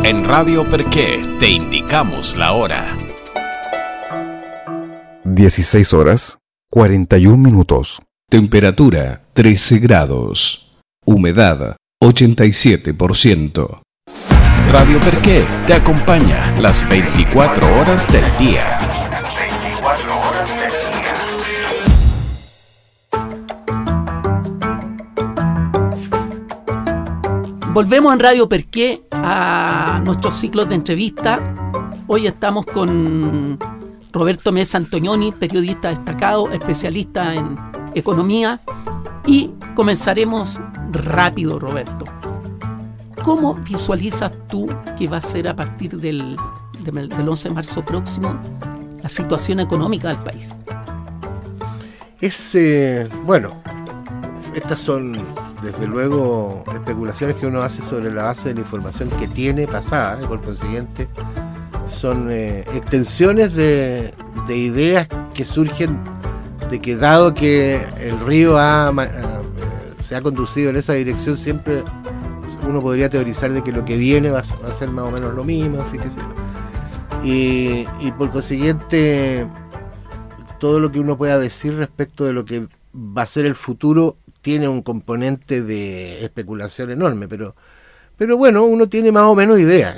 En Radio Perqué te indicamos la hora. 16 horas, 41 minutos. Temperatura 13 grados. Humedad 87%. Radio Perqué te acompaña las 24 horas del día. Volvemos en Radio Perqué a nuestros ciclos de entrevista. Hoy estamos con Roberto Mesa Antonioni, periodista destacado, especialista en economía, y comenzaremos rápido, Roberto. ¿Cómo visualizas tú que va a ser a partir del 11 de marzo próximo la situación económica del país? Bueno, estas son desde luego especulaciones que uno hace sobre la base de la información que tiene pasada, y por consiguiente son extensiones de ideas que surgen de que, dado que el río se ha conducido en esa dirección, siempre uno podría teorizar de que lo que viene va a ser más o menos lo mismo, fíjese. Y por consiguiente, todo lo que uno pueda decir respecto de lo que va a ser el futuro tiene un componente de especulación enorme, pero bueno, uno tiene más o menos idea,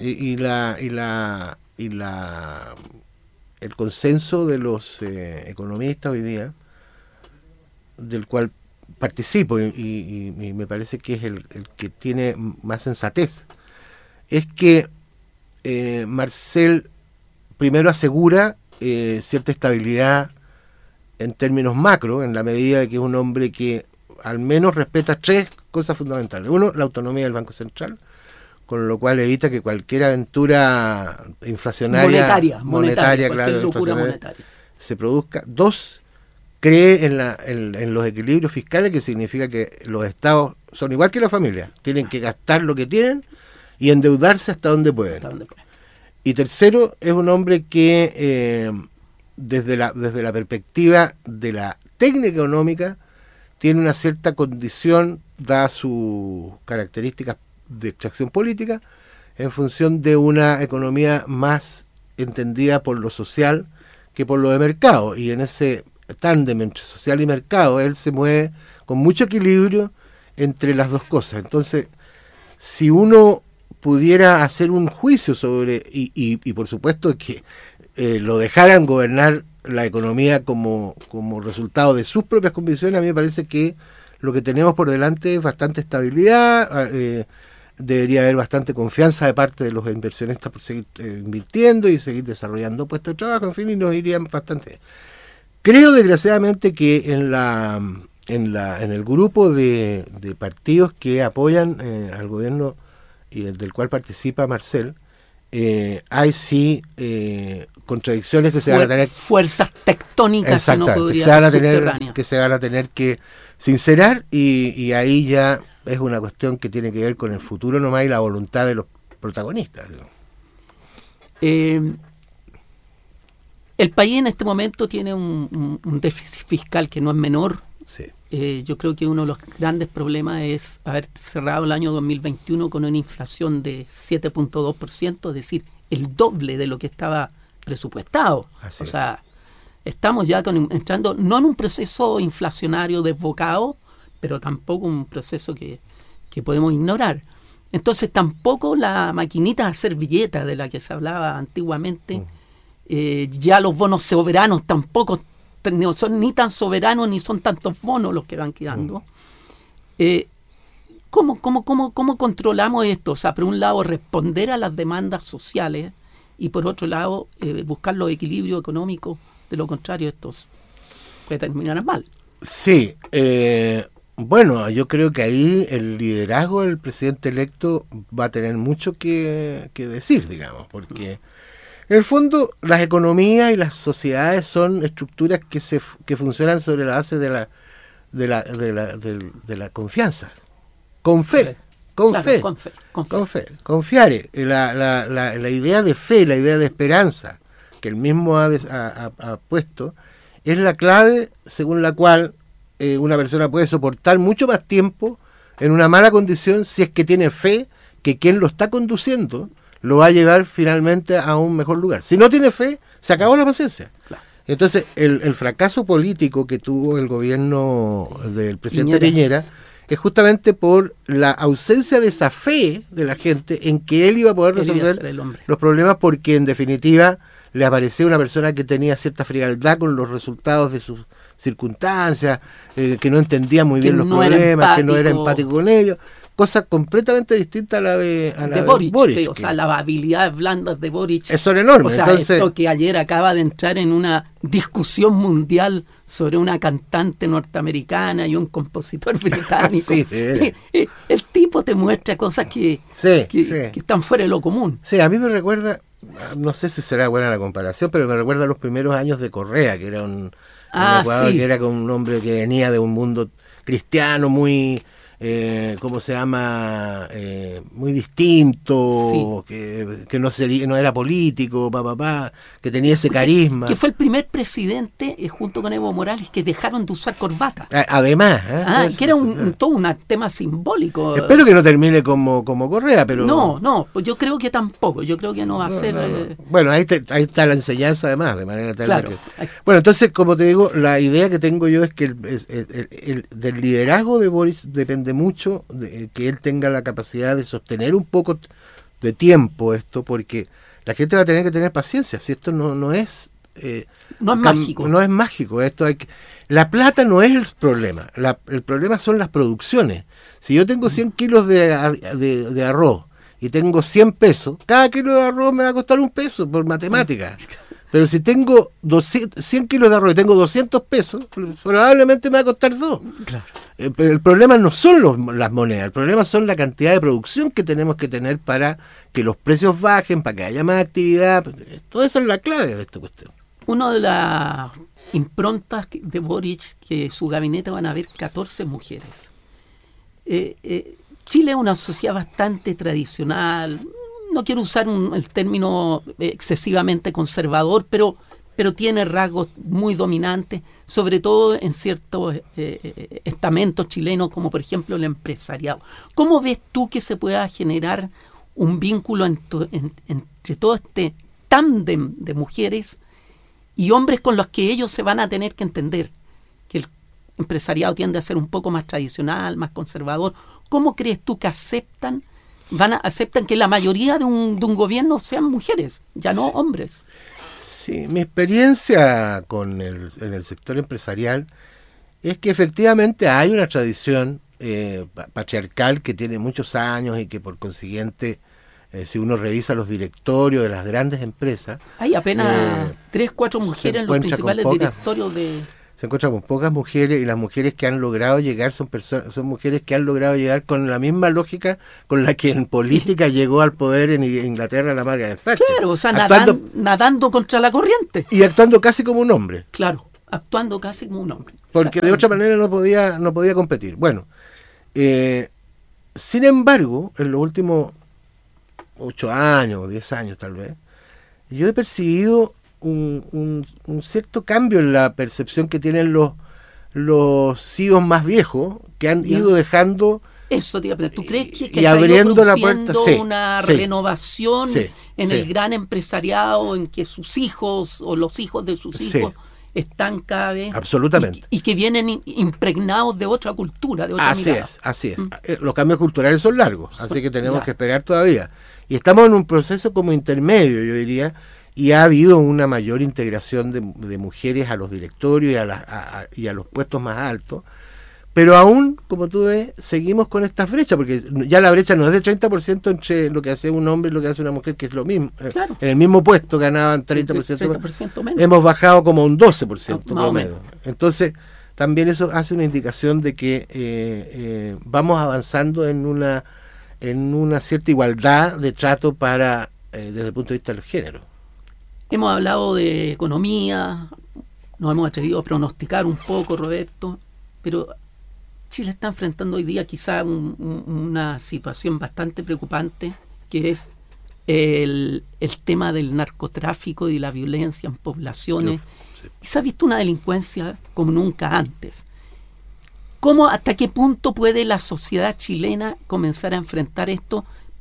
el consenso de los economistas hoy día, del cual participo y me parece que es el que tiene más sensatez, es que Marcel primero asegura cierta estabilidad en términos macro, en la medida de que es un hombre que al menos respeta tres cosas fundamentales. Uno, la autonomía del Banco Central, con lo cual evita que cualquier aventura inflacionaria monetaria, claro, locura monetaria se produzca. Dos, cree en los equilibrios fiscales, que significa que los estados son igual que las familias, tienen que gastar lo que tienen y endeudarse hasta donde pueden. Y tercero, es un hombre que desde la perspectiva de la técnica económica tiene una cierta condición, dada sus características de extracción política, en función de una economía más entendida por lo social que por lo de mercado, y en ese tándem entre social y mercado él se mueve con mucho equilibrio entre las dos cosas. Entonces, si uno pudiera hacer un juicio sobre, y por supuesto que lo dejaran gobernar la economía como resultado de sus propias convicciones, a mí me parece que lo que tenemos por delante es bastante estabilidad, debería haber bastante confianza de parte de los inversionistas por seguir invirtiendo y seguir desarrollando puestos de trabajo, en fin, y nos irían bastante bien. Creo desgraciadamente que en el grupo de partidos que apoyan al gobierno y del cual participa Marcel, hay sí contradicciones que se van a tener, fuerzas tectónicas que no podrían que se van a tener que sincerar, y ahí ya es una cuestión que tiene que ver con el futuro nomás y la voluntad de los protagonistas. El país en este momento tiene un déficit fiscal que no es menor. Sí. Yo creo que uno de los grandes problemas es haber cerrado el año 2021 con una inflación de 7.2%, es decir, el doble de lo que estaba presupuestado. Así o sea, estamos ya entrando no en un proceso inflacionario desbocado, pero tampoco un proceso que podemos ignorar. Entonces tampoco la maquinita de hacer billetas de la que se hablaba antiguamente, ya los bonos soberanos tampoco no son ni tan soberanos ni son tantos bonos los que van quedando. ¿Cómo controlamos esto? O sea, por un lado responder a las demandas sociales y por otro lado buscar los equilibrios económicos. De lo contrario, esto puede terminar mal. Sí, bueno, yo creo que ahí el liderazgo del presidente electo va a tener mucho que decir, digamos, porque en el fondo las economías y las sociedades son estructuras que funcionan sobre la base de la confianza, con fe. Confiar. La idea de fe, la idea de esperanza que él mismo ha puesto, es la clave según la cual una persona puede soportar mucho más tiempo en una mala condición si es que tiene fe que quien lo está conduciendo lo va a llevar finalmente a un mejor lugar. Si no tiene fe, se acabó la paciencia. Claro. Entonces, el fracaso político que tuvo el gobierno del presidente Piñera es justamente por la ausencia de esa fe de la gente en que él iba a poder resolver los problemas, porque en definitiva le apareció una persona que tenía cierta frialdad con los resultados de sus circunstancias, que no entendía muy bien los problemas, que no era empático con ellos. Cosa completamente distinta a la de Boric. O sea, las habilidades blandas de Boric son enormes. O sea, entonces, esto que ayer acaba de entrar en una discusión mundial sobre una cantante norteamericana y un compositor británico. Sí, el tipo te muestra cosas que están fuera de lo común. Sí, a mí me recuerda, no sé si será buena la comparación, pero me recuerda a los primeros años de Correa, que era un Ecuador, que era un hombre que venía de un mundo cristiano muy... ¿cómo se llama? Muy distinto, que no era político, que tenía ese carisma. Que fue el primer presidente, junto con Evo Morales, que dejaron de usar corbata. Además. Que era todo un tema simbólico. Espero que no termine como Correa, pero... No, pues yo creo que tampoco, yo creo que no va a ser... No. Bueno, ahí está la enseñanza además, de manera tal claro. Bueno, entonces, como te digo, la idea que tengo yo es que el del liderazgo de Boris depende mucho de que él tenga la capacidad de sostener un poco de tiempo esto, porque la gente va a tener que tener paciencia. Si esto no es mágico. No es mágico. La plata no es el problema. El problema son las producciones. Si yo tengo 100 kilos de arroz y tengo 100 pesos, cada kilo de arroz me va a costar $1 por matemática. Pero si tengo 100 kilos de arroz y tengo 200 pesos, probablemente me va a costar 2. Claro. El problema no son las monedas, el problema son la cantidad de producción que tenemos que tener para que los precios bajen, para que haya más actividad. Toda esa es la clave de esta cuestión. Una de las improntas de Boric, que su gabinete van a haber 14 mujeres. Chile es una sociedad bastante tradicional. No quiero usar el término excesivamente conservador, pero tiene rasgos muy dominantes, sobre todo en ciertos estamentos chilenos, como por ejemplo el empresariado. ¿Cómo ves tú que se pueda generar un vínculo entre todo este tándem de mujeres y hombres con los que ellos se van a tener que entender? Que el empresariado tiende a ser un poco más tradicional, más conservador. ¿Cómo crees tú que aceptan que la mayoría de un gobierno sean mujeres, ya no hombres? Sí, mi experiencia en el sector empresarial es que efectivamente hay una tradición patriarcal que tiene muchos años y que por consiguiente, si uno revisa los directorios de las grandes empresas... Hay apenas 3-4 mujeres en los principales directorios de... Se encuentra con pocas mujeres, y las mujeres que han logrado llegar son mujeres que han logrado llegar con la misma lógica con la que en política llegó al poder en Inglaterra la Margaret Thatcher. Claro, o sea, nadando contra la corriente. Y actuando casi como un hombre. Claro, actuando casi como un hombre. Porque de otra manera no podía competir. Bueno, sin embargo, en los últimos 8 años o 10 años tal vez, yo he percibido un cierto cambio en la percepción que tienen los CEOs más viejos, que han ido dejando... Eso te iba a preguntar. ¿Tú crees que y abriendo la puerta, una renovación en el gran empresariado, en que sus hijos o los hijos de sus hijos están cada vez... Absolutamente. Y que vienen impregnados de otra cultura, de otra mirada? Así es. Los cambios culturales son largos, así que tenemos que esperar todavía. Y estamos en un proceso como intermedio, yo diría, y ha habido una mayor integración de mujeres a los directorios y a los puestos más altos, pero aún, como tú ves, seguimos con esta brecha, porque ya la brecha no es de 30% entre lo que hace un hombre y lo que hace una mujer, que es lo mismo. Claro. En el mismo puesto ganaban 30% menos. Hemos bajado como un 12% promedio. Entonces, también eso hace una indicación de que vamos avanzando en una cierta igualdad de trato desde el punto de vista del género. Hemos hablado de economía, nos hemos atrevido a pronosticar un poco, Roberto, pero Chile está enfrentando hoy día quizá una situación bastante preocupante, que es el tema del narcotráfico y la violencia en poblaciones. Y se ha visto una delincuencia como nunca antes. ¿Hasta qué punto puede la sociedad chilena comenzar a enfrentar esto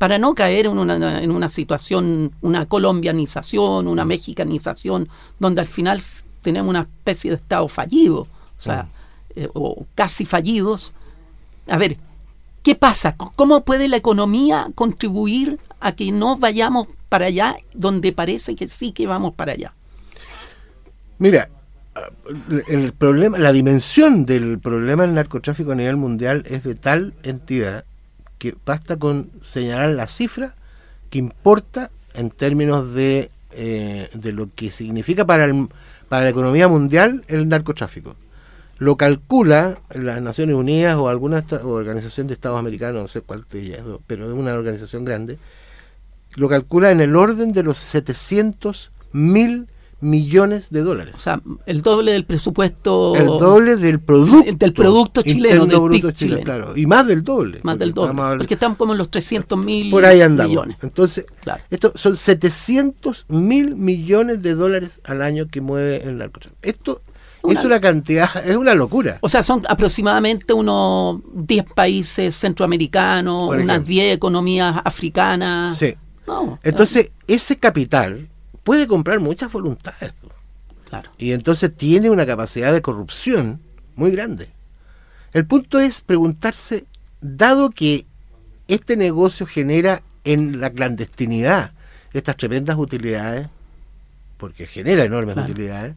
para no caer en una situación, una colombianización, una mexicanización, donde al final tenemos una especie de Estado fallido, o sea, o casi fallidos. A ver, ¿qué pasa? ¿Cómo puede la economía contribuir a que no vayamos para allá, donde parece que sí que vamos para allá? Mira, el problema, la dimensión del problema del narcotráfico a nivel mundial es de tal entidad que basta con señalar la cifra que importa en términos de lo que significa para la economía mundial el narcotráfico. Lo calcula las Naciones Unidas o alguna organización de Estados Americanos, no sé cuál de ellas, pero es una organización grande, lo calcula en el orden de los 700.000 millones de dólares. O sea, el doble del presupuesto. El doble del producto. Del producto chileno, del PIB chileno. Claro, y más del doble. Más del doble. Porque estamos como en los 300.000 por ahí andamos. Millones. Entonces, claro, esto son 700.000 millones de dólares al año que mueve el narcotráfico. Esto es una cantidad, es una locura. O sea, son aproximadamente unos 10 países centroamericanos, unas 10 economías africanas. Sí. No, entonces, ese capital puede comprar muchas voluntades. Claro. Y entonces tiene una capacidad de corrupción muy grande. El punto es preguntarse, dado que este negocio genera en la clandestinidad estas tremendas utilidades, porque genera enormes utilidades,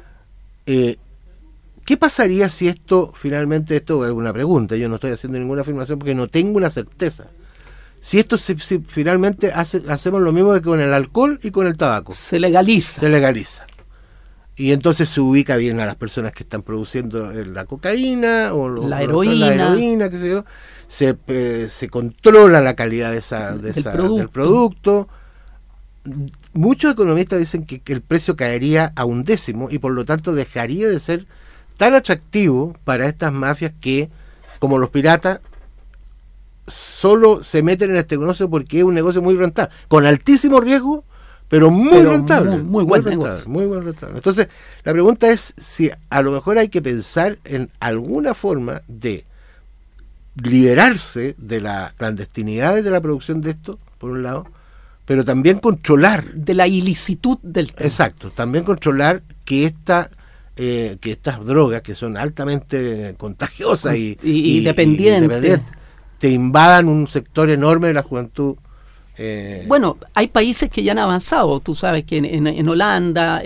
¿qué pasaría si esto finalmente, esto es una pregunta, yo no estoy haciendo ninguna afirmación porque no tengo una certeza, si esto si finalmente hacemos lo mismo que con el alcohol y con el tabaco? Se legaliza. Se legaliza. Y entonces se ubica bien a las personas que están produciendo la cocaína o la heroína, qué sé yo. Se controla la calidad del producto. Muchos economistas dicen que el precio caería a 1/10 y por lo tanto dejaría de ser tan atractivo para estas mafias que, como los piratas, solo se meten en este negocio porque es un negocio muy rentable, con altísimo riesgo, pero muy rentable. Muy buen negocio. Muy buen rentable. Entonces, la pregunta es si a lo mejor hay que pensar en alguna forma de liberarse de la clandestinidad de la producción de esto, por un lado, pero también controlar. De la ilicitud del tema. Exacto, también controlar que estas drogas, que son altamente contagiosas y dependientes, te invadan un sector enorme de la juventud. Bueno, hay países que ya han avanzado. Tú sabes que en Holanda,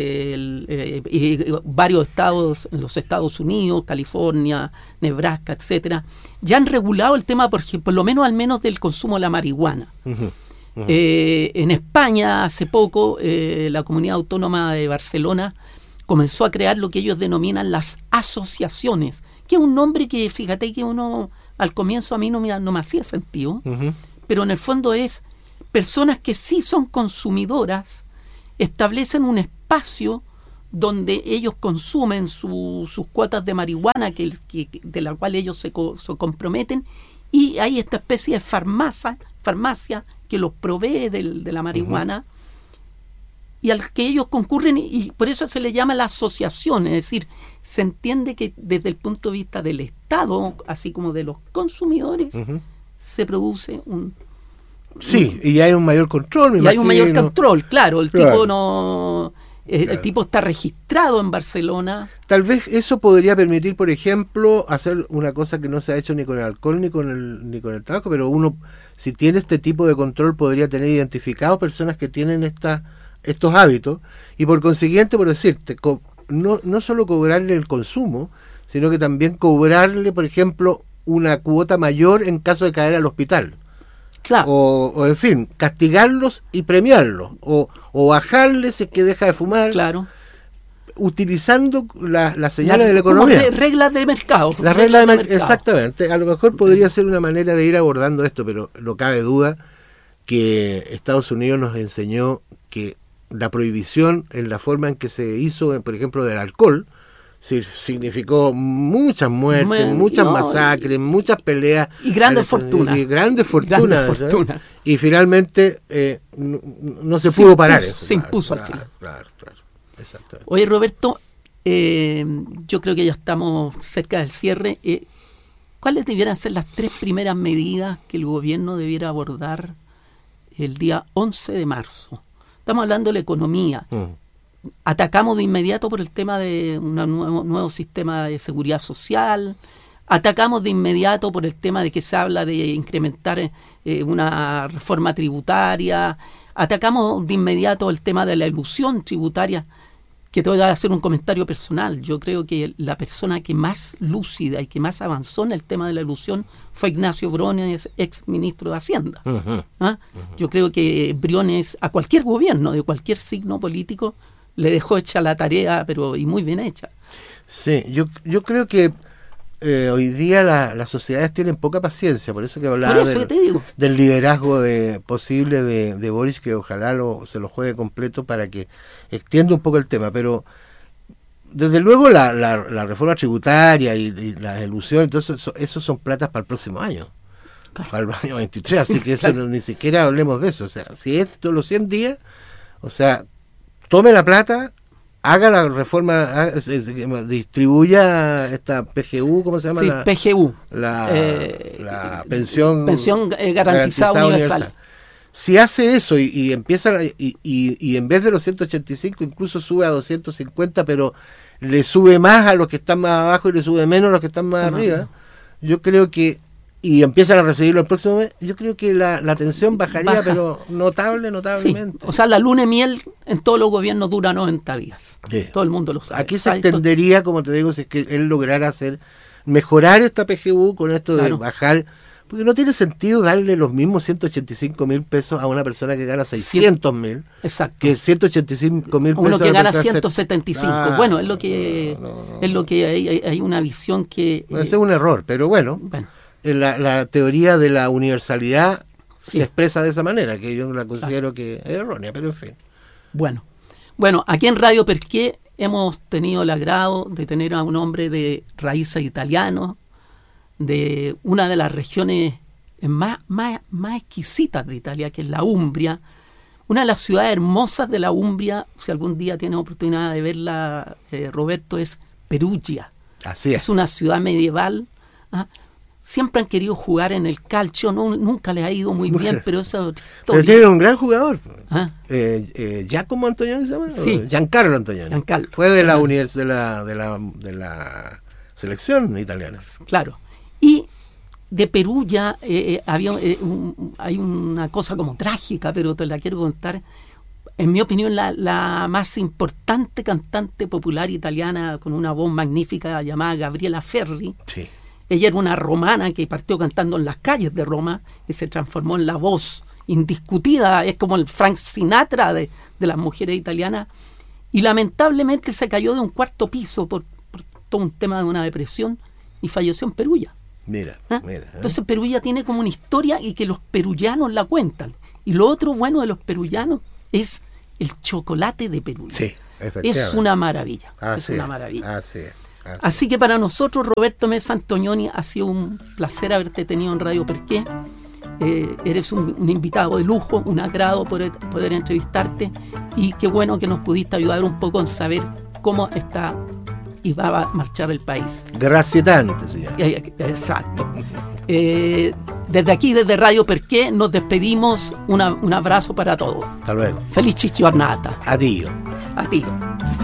varios estados, en los Estados Unidos, California, Nebraska, etcétera, ya han regulado el tema, por lo menos al menos del consumo de la marihuana. En España, hace poco, la Comunidad Autónoma de Barcelona comenzó a crear lo que ellos denominan las asociaciones, que es un nombre que, fíjate que uno al comienzo a mí no me hacía sentido, pero en el fondo es personas que sí son consumidoras, establecen un espacio donde ellos consumen sus cuotas de marihuana de la cual ellos se comprometen, y hay esta especie de farmacia que los provee de la marihuana, y al que ellos concurren, y por eso se le llama la asociación. Es decir, se entiende que desde el punto de vista del Estado, así como de los consumidores, se produce y hay un mayor control, me imagino. Hay un mayor control, claro. Tipo no... Claro. El tipo está registrado en Barcelona. Tal vez eso podría permitir, por ejemplo, hacer una cosa que no se ha hecho ni con el alcohol ni con el tabaco, pero uno, si tiene este tipo de control, podría tener identificado personas que tienen estos hábitos, y por consiguiente, por decirte, no solo cobrarle el consumo, sino que también cobrarle, por ejemplo, una cuota mayor en caso de caer al hospital. Claro. O en fin, castigarlos y premiarlos, o bajarles si es que deja de fumar. Claro. Utilizando las señales de la economía. Como reglas de mercado. Las reglas de mercado. Exactamente. A lo mejor podría ser una manera de ir abordando esto, pero no cabe duda que Estados Unidos nos enseñó que la prohibición en la forma en que se hizo, por ejemplo, del alcohol, significó muchas muertes, muchas masacres, muchas peleas. Y grandes fortunas. Y finalmente no se pudo parar eso. Se impuso al final. Claro. Exactamente. Oye, Roberto, yo creo que ya estamos cerca del cierre. ¿cuáles debieran ser las 3 primeras medidas que el gobierno debiera abordar el día 11 de marzo? Estamos hablando de la economía. Atacamos de inmediato por el tema de un nuevo sistema de seguridad social. Atacamos de inmediato por el tema de que se habla de incrementar una reforma tributaria. Atacamos de inmediato el tema de la elusión tributaria, que te voy a hacer un comentario personal. Yo creo que la persona que más lúcida y que más avanzó en el tema de la elusión fue Ignacio Briones, ex ministro de Hacienda. Yo creo que Briones a cualquier gobierno, de cualquier signo político, le dejó hecha la tarea, pero y muy bien hecha. Sí, yo creo que hoy día las sociedades tienen poca paciencia, por eso que hablaba del liderazgo posible de Boris, que ojalá se lo juegue completo para que extienda un poco el tema, pero desde luego la reforma tributaria y la elusión, entonces eso son platas para el próximo año, claro, para el año 23, así que eso ni siquiera hablemos de eso. O sea, si esto los 100 días, o sea, tome la plata, haga la reforma, distribuya esta PGU, ¿cómo se llama? Sí, PGU. La pensión garantizada universal. Si hace eso y empieza, y en vez de los 185 incluso sube a 250, pero le sube más a los que están más abajo y le sube menos a los que están más arriba, yo creo que, y empiezan a recibirlo el próximo mes, yo creo que la tensión bajaría, pero notablemente. Sí. O sea, la luna de miel en todos los gobiernos dura 90 días. Sí. Todo el mundo lo sabe. Aquí se extendería, como te digo, si es que él lograra mejorar esta PGU con esto de bajar, porque no tiene sentido darle los mismos 185.000 pesos a una persona que gana 600.000, exacto, que 185.000 pesos uno que gana 175. Bueno, es lo que es lo que hay una visión que es un error, pero bueno. La teoría de la universalidad se expresa de esa manera, que yo la considero que es errónea, pero en fin. Bueno, aquí en Radio Perqué hemos tenido el agrado de tener a un hombre de raíces italianos, de una de las regiones más exquisitas de Italia, que es la Umbria, una de las ciudades hermosas de la Umbria. Si algún día tienes oportunidad de verla, Roberto, es Perugia. Así es. Es una ciudad medieval. Siempre han querido jugar en el calcio, nunca les ha ido muy bien, pero esa es otra historia. Pero tiene un gran jugador. Giacomo Antonioni se llama. Sí. Giancarlo Antonioni. Fue de la selección italiana. Claro. Y de Perugia hay una cosa como trágica, pero te la quiero contar. En mi opinión, la más importante cantante popular italiana con una voz magnífica llamada Gabriela Ferri. Sí. Ella era una romana que partió cantando en las calles de Roma y se transformó en la voz indiscutida, es como el Frank Sinatra de las mujeres italianas, y lamentablemente se cayó de un 4º piso por todo un tema de una depresión y falleció en Perugia. Mira. Entonces Perugia tiene como una historia y que los perullanos la cuentan. Y lo otro bueno de los perullanos es el chocolate de Perugia. Sí, es una maravilla. Así que para nosotros, Roberto Mesa Antonioni, ha sido un placer haberte tenido en Radio Perqué. Eres un invitado de lujo, un agrado poder entrevistarte, y qué bueno que nos pudiste ayudar un poco en saber cómo está y va a marchar el país. Gracias tanto, señor. Exacto. Desde aquí, desde Radio Perqué, nos despedimos. Un abrazo para todos. Hasta luego. Feliz giornata. Addio. Addio.